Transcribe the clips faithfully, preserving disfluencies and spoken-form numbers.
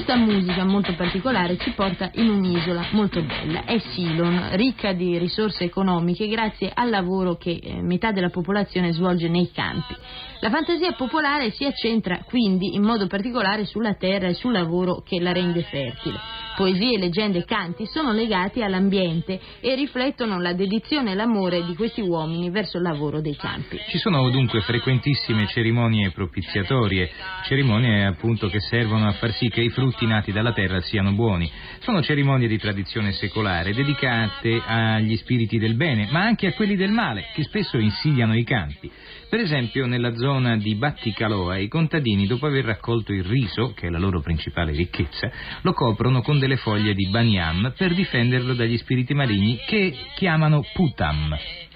Questa musica molto particolare ci porta in un'isola molto bella, è Ceylon, ricca di risorse economiche grazie al lavoro che eh, metà della popolazione svolge nei campi. La fantasia popolare si accentra quindi in modo particolare sulla terra e sul lavoro che la rende fertile. Poesie, leggende e canti sono legati all'ambiente e riflettono la dedizione e l'amore di questi uomini verso il lavoro dei campi. Ci sono dunque frequentissime cerimonie propiziatorie, cerimonie appunto che servono a far sì che i frutti nati dalla terra siano buoni. Sono cerimonie di tradizione secolare, dedicate agli spiriti del bene, ma anche a quelli del male, che spesso insidiano i campi. Per esempio, nella zona di Batticaloa, i contadini, dopo aver raccolto il riso, che è la loro principale ricchezza, lo coprono con delle foglie di baniam per difenderlo dagli spiriti maligni che chiamano putam.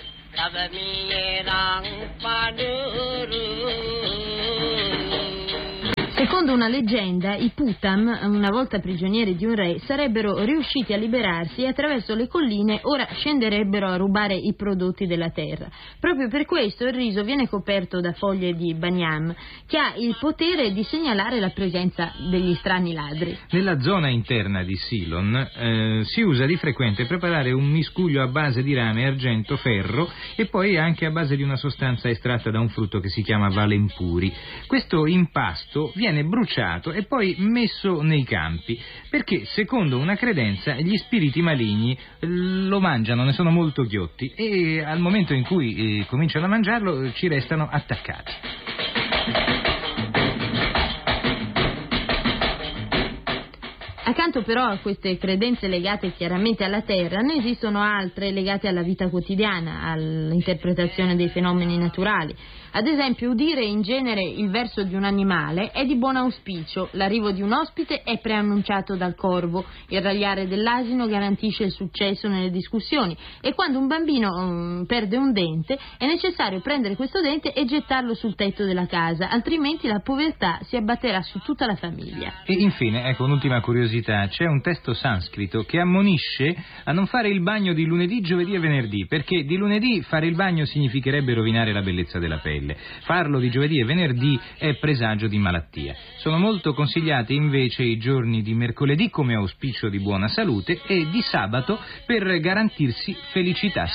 Secondo una leggenda, i Putam, una volta prigionieri di un re, sarebbero riusciti a liberarsi e attraverso le colline ora scenderebbero a rubare i prodotti della terra. Proprio per questo il riso viene coperto da foglie di baniam, che ha il potere di segnalare la presenza degli strani ladri. Nella zona interna di Ceylon eh, si usa di frequente preparare un miscuglio a base di rame, argento, ferro e poi anche a base di una sostanza estratta da un frutto che si chiama valempuri. Questo impasto viene viene bruciato e poi messo nei campi, perché secondo una credenza gli spiriti maligni lo mangiano, ne sono molto ghiotti e al momento in cui eh, cominciano a mangiarlo ci restano attaccati. Accanto però a queste credenze legate chiaramente alla terra, ne esistono altre legate alla vita quotidiana, all'interpretazione dei fenomeni naturali. Ad esempio, udire in genere il verso di un animale è di buon auspicio, l'arrivo di un ospite è preannunciato dal corvo, il ragliare dell'asino garantisce il successo nelle discussioni e quando un bambino um, perde un dente è necessario prendere questo dente e gettarlo sul tetto della casa, altrimenti la povertà si abbatterà su tutta la famiglia. E infine, ecco un'ultima curiosità, c'è un testo sanscrito che ammonisce a non fare il bagno di lunedì, giovedì e venerdì, perché di lunedì fare il bagno significherebbe rovinare la bellezza della pelle. Farlo di giovedì e venerdì è presagio di malattia. Sono molto consigliati invece i giorni di mercoledì come auspicio di buona salute e di sabato per garantirsi felicità